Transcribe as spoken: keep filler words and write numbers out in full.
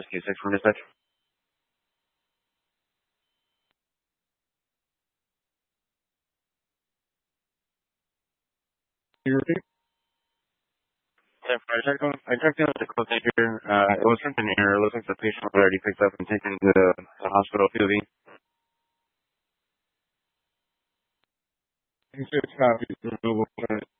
Rescue six from dispatch. Can you repeat? I checked on, I checked in with the code here. Uh, it was sent an error. It looks like the patient was already picked up and taken to the, the hospital P O V. Thanks for the copy.